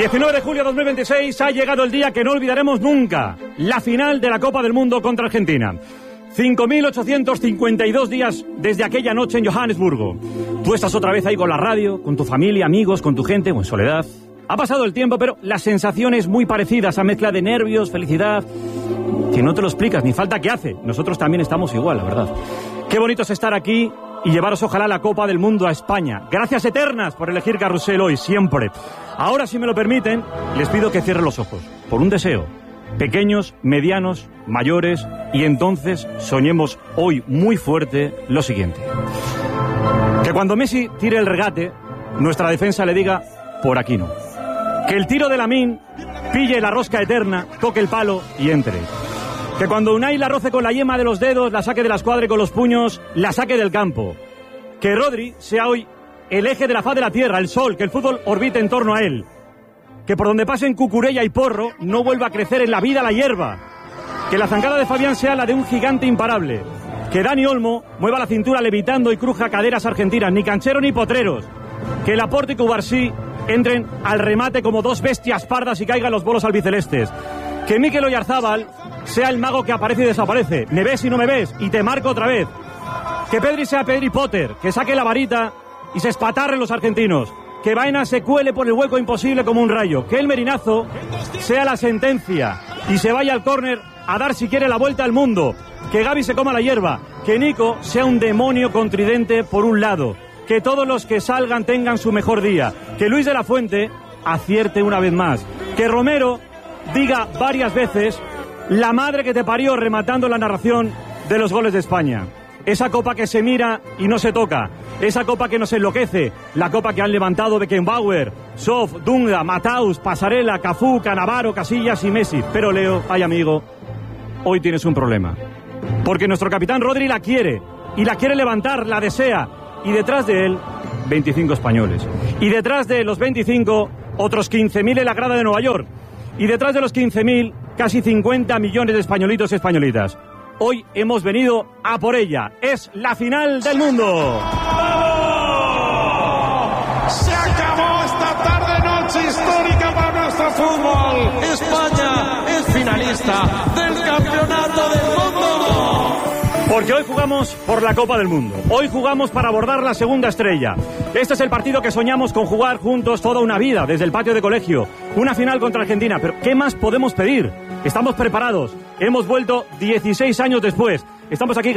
19 de julio de 2026 ha llegado el día que no olvidaremos nunca. La final de la Copa del Mundo contra Argentina. 5.852 días desde aquella noche en Johannesburgo. Tú estás otra vez ahí con la radio, con tu familia, amigos, con tu gente o en soledad. Ha pasado el tiempo, pero la sensación es muy parecida, esa mezcla de nervios, felicidad, que no te lo explicas, ni falta que hace. Nosotros también estamos igual, la verdad. Qué bonito es estar aquí y llevaros ojalá la Copa del Mundo a España. Gracias eternas por elegir Carrusel hoy, siempre. Ahora, si me lo permiten, les pido que cierren los ojos, por un deseo. Pequeños, medianos, mayores, y entonces soñemos hoy muy fuerte lo siguiente. Que cuando Messi tire el regate, nuestra defensa le diga, por aquí no. Que el tiro de Lamine pille la rosca eterna, toque el palo y entre. Que cuando Unai la roce con la yema de los dedos, la saque de la escuadra y con los puños, la saque del campo. Que Rodri sea hoy el eje de la faz de la tierra, el sol, que el fútbol orbite en torno a él. Que por donde pasen Cucurella y Porro no vuelva a crecer en la vida la hierba. Que la zancada de Fabián sea la de un gigante imparable. Que Dani Olmo mueva la cintura levitando y cruja caderas argentinas, ni cancheros ni potreros. Que Laporte y Cubarsí entren al remate como dos bestias pardas y caigan los bolos albicelestes. Que Mikel Oyarzábal sea el mago que aparece y desaparece. Me ves y no me ves, y te marco otra vez. Que Pedri sea Pedri Potter, que saque la varita y se espatarren los argentinos. Que Baena se cuele por el hueco imposible como un rayo. Que el Merinazo sea la sentencia y se vaya al córner a dar si quiere la vuelta al mundo. Que Gavi se coma la hierba. Que Nico sea un demonio contridente por un lado. Que todos los que salgan tengan su mejor día. Que Luis de la Fuente acierte una vez más. Que Romero diga varias veces la madre que te parió, rematando la narración de los goles de España. Esa copa que se mira y no se toca. Esa copa que nos enloquece. La copa que han levantado Beckenbauer, Sof, Dunga, Mataus, Pasarela, Cafú, Cannavaro, Casillas y Messi. Pero Leo, ay amigo, hoy tienes un problema. Porque nuestro capitán Rodri la quiere. Y la quiere levantar, la desea. Y detrás de él, 25 españoles. Y detrás de los 25, otros 15.000 en la grada de Nueva York. Y detrás de los 15.000, casi 50 millones de españolitos y españolitas. Hoy hemos venido a por ella. Es la final del mundo. Se acabó esta tarde-noche histórica para nuestro fútbol. España es finalista del campeonato del mundo. Porque hoy jugamos por la Copa del Mundo. Hoy jugamos para abordar la segunda estrella. Este es el partido que soñamos con jugar juntos toda una vida, desde el patio de colegio. Una final contra Argentina. Pero ¿qué más podemos pedir? Estamos preparados. Hemos vuelto 16 años después. Estamos aquí